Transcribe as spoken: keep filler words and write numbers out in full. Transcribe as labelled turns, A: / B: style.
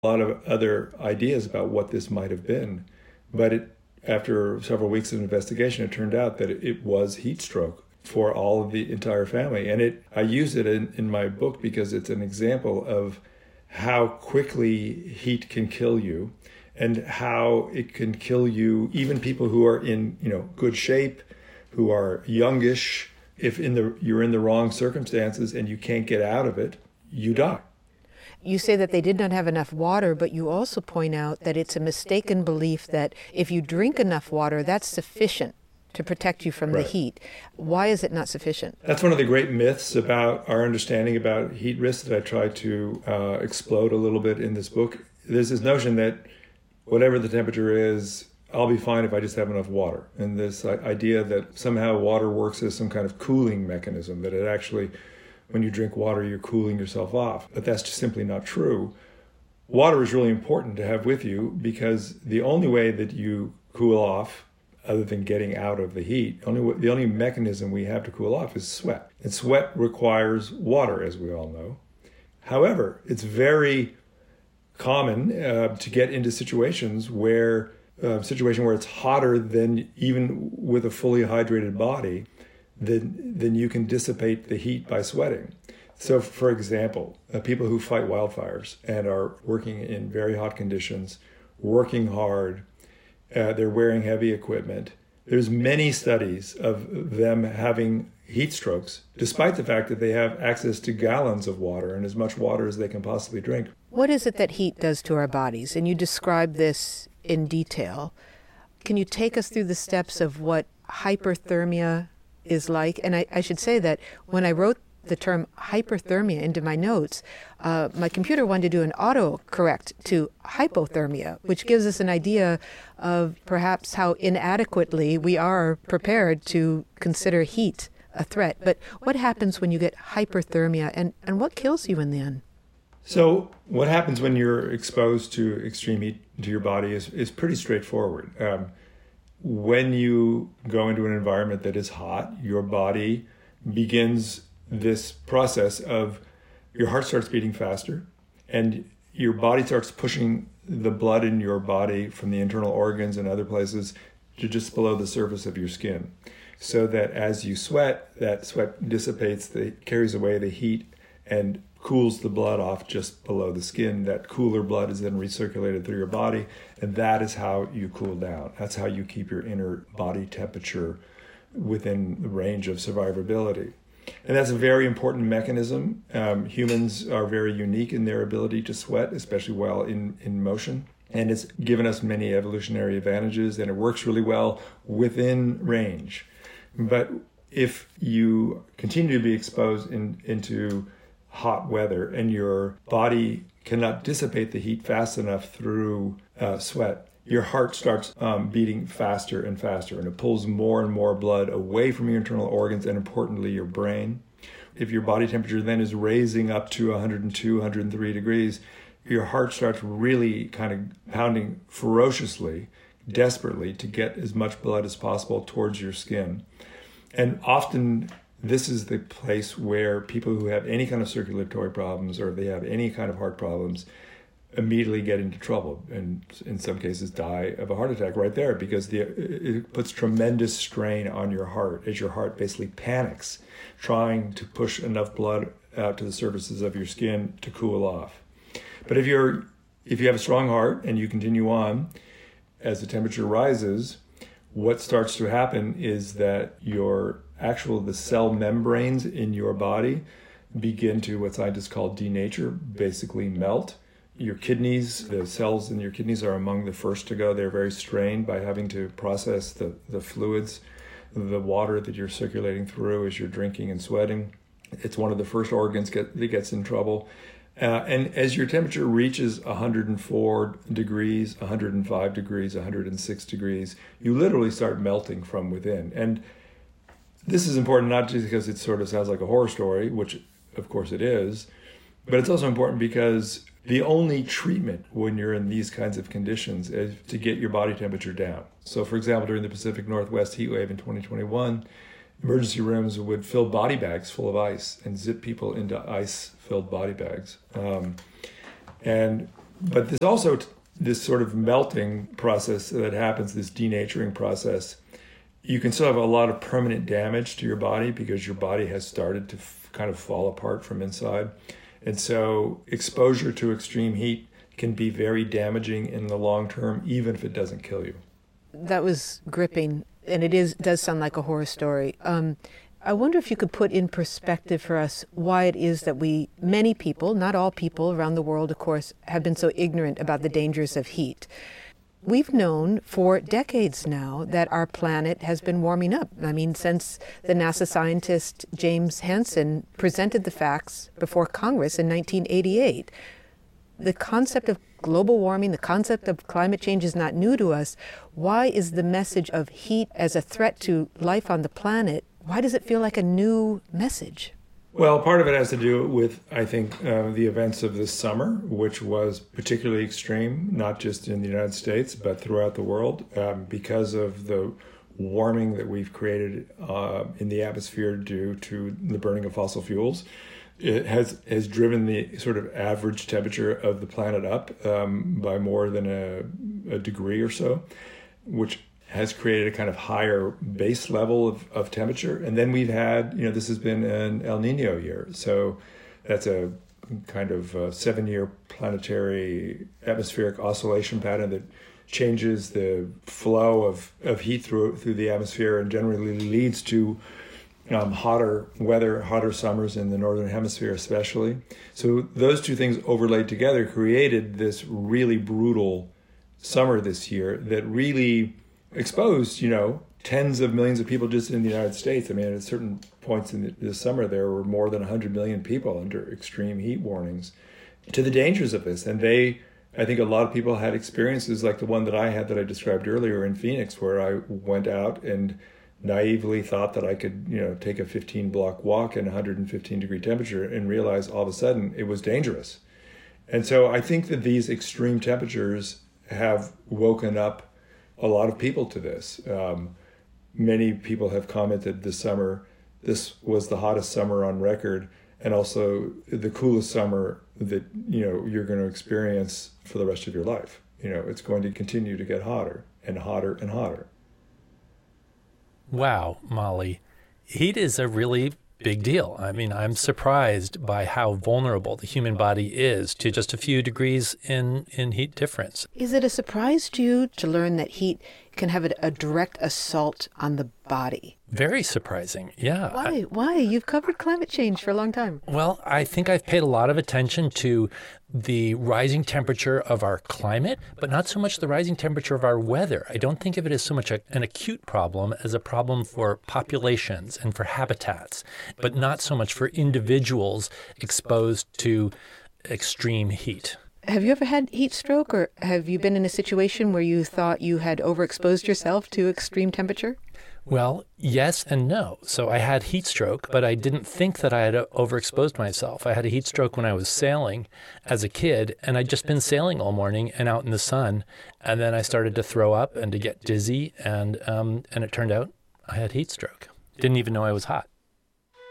A: a lot of other ideas about what this might have been. But it, after several weeks of investigation, it turned out that it was heat stroke for all of the entire family. And it I use it in, in my book because it's an example of how quickly heat can kill you and how it can kill you, even people who are in, you know, good shape, who are youngish. If in the you're in the wrong circumstances and you can't get out of it, you die.
B: You say that they did not have enough water, but you also point out that it's a mistaken belief that if you drink enough water, that's sufficient to protect you from
A: Right.
B: the heat. Why is it not sufficient?
A: That's one of the great myths about our understanding about heat risk that I try to uh, explode a little bit in this book. There's this notion that whatever the temperature is, I'll be fine if I just have enough water. And this idea that somehow water works as some kind of cooling mechanism, that it actually, when you drink water, you're cooling yourself off. But that's just simply not true. Water is really important to have with you because the only way that you cool off, other than getting out of the heat, only the only mechanism we have to cool off is sweat. And sweat requires water, as we all know. However, it's very common uh, to get into situations where uh, situation where it's hotter than even with a fully hydrated body, then then you can dissipate the heat by sweating. So, for example, uh, people who fight wildfires and are working in very hot conditions, working hard, uh, they're wearing heavy equipment. There's many studies of them having heat strokes, despite the fact that they have access to gallons of water and as much water as they can possibly drink.
B: What is it that heat does to our bodies? And you describe this in detail. Can you take us through the steps of what hyperthermia is like? And I, I should say that when I wrote the term hyperthermia into my notes, uh, my computer wanted to do an autocorrect to hypothermia, which gives us an idea of perhaps how inadequately we are prepared to consider heat a threat. But what happens when you get hyperthermia, and, and what kills you in the end?
A: So what happens when you're exposed to extreme heat to your body is, is pretty straightforward. Um, when you go into an environment that is hot, your body begins this process of your heart starts beating faster and your body starts pushing the blood in your body from the internal organs and other places to just below the surface of your skin. So that as you sweat, that sweat dissipates, the, carries away the heat and cools the blood off just below the skin. That cooler blood is then recirculated through your body, and that is how you cool down. That's how you keep your inner body temperature within the range of survivability. And that's a very important mechanism. Um, humans are very unique in their ability to sweat, especially while in, in motion. And it's given us many evolutionary advantages, and it works really well within range. But if you continue to be exposed in, into hot weather and your body cannot dissipate the heat fast enough through uh, sweat, your heart starts um, beating faster and faster, and it pulls more and more blood away from your internal organs and, importantly, your brain. If your body temperature then is raising up to one hundred two, one hundred three degrees, your heart starts really kind of pounding ferociously, desperately, to get as much blood as possible towards your skin. And often this is the place where people who have any kind of circulatory problems or they have any kind of heart problems immediately get into trouble and in some cases die of a heart attack right there, because the, it puts tremendous strain on your heart as your heart basically panics, trying to push enough blood out to the surfaces of your skin to cool off. But if you're if you have a strong heart and you continue on, as the temperature rises, what starts to happen is that your actual the cell membranes in your body begin to, what scientists call denature, basically melt. Your kidneys, the cells in your kidneys are among the first to go. They're very strained by having to process the, the fluids, the water that you're circulating through as you're drinking and sweating. It's one of the first organs get, that gets in trouble. Uh, and as your temperature reaches one hundred four degrees, one hundred five degrees, one hundred six degrees, you literally start melting from within. And this is important not just because it sort of sounds like a horror story, which of course it is, but it's also important because the only treatment when you're in these kinds of conditions is to get your body temperature down. So for example, during the Pacific Northwest heat wave in twenty twenty-one, emergency rooms would fill body bags full of ice and zip people into ice-filled body bags. Um, and but there's also t- this sort of melting process that happens, this denaturing process. You can still have a lot of permanent damage to your body because your body has started to f- kind of fall apart from inside. And so exposure to extreme heat can be very damaging in the long term, even if it doesn't kill you.
B: That was gripping, and it is does sound like a horror story. Um, I wonder if you could put in perspective for us why it is that we, many people, not all people around the world, of course, have been so ignorant about the dangers of heat. We've known for decades now that our planet has been warming up. I mean, since the NASA scientist James Hansen presented the facts before Congress in nineteen eighty-eight. The concept of global warming, the concept of climate change is not new to us. Why is the message of heat as a threat to life on the planet, why does it feel like a new message?
A: Well, part of it has to do with, I think, uh, the events of this summer, which was particularly extreme, not just in the United States, but throughout the world, um, because of the warming that we've created uh, in the atmosphere due to the burning of fossil fuels. It has, has driven the sort of average temperature of the planet up um, by more than a, a degree or so, which has created a kind of higher base level of, of temperature. And then we've had, you know, this has been an El Nino year. So that's a kind of a seven-year planetary atmospheric oscillation pattern that changes the flow of, of heat through through the atmosphere and generally leads to um, hotter weather, hotter summers in the Northern Hemisphere especially. So those two things overlaid together created this really brutal summer this year that really exposed, you know, tens of millions of people just in the United States. I mean, at certain points in the, this summer, there were more than one hundred million people under extreme heat warnings to the dangers of this. And they, I think a lot of people had experiences like the one that I had that I described earlier in Phoenix, where I went out and naively thought that I could, you know, take a fifteen block walk in one hundred fifteen degree temperature and realize all of a sudden it was dangerous. And so I think that these extreme temperatures have woken up a lot of people to this. Um, many people have commented this summer, this was the hottest summer on record, and also the coolest summer that, you know, you're going to experience for the rest of your life. You know, it's going to continue to get hotter and hotter and hotter.
C: Wow, Molly. Heat is a really big deal. I mean, I'm surprised by how vulnerable the human body is to just a few degrees in, in heat difference.
B: Is it a surprise to you to learn that heat can have a, a direct assault on the body?
C: Very surprising, yeah.
B: Why?
C: I,
B: Why? You've covered climate change for a long time.
C: Well, I think I've paid a lot of attention to the rising temperature of our climate, but not so much the rising temperature of our weather. I don't think of it as so much a, an acute problem as a problem for populations and for habitats, but not so much for individuals exposed to extreme heat.
B: Have you ever had heat stroke, or have you been in a situation where you thought you had overexposed yourself to extreme temperature?
C: Well, yes and no. So I had heat stroke, but I didn't think that I had overexposed myself. I had a heat stroke when I was sailing as a kid, and I'd just been sailing all morning and out in the sun. And then I started to throw up and to get dizzy, and um, and it turned out I had heat stroke. Didn't even know I was hot.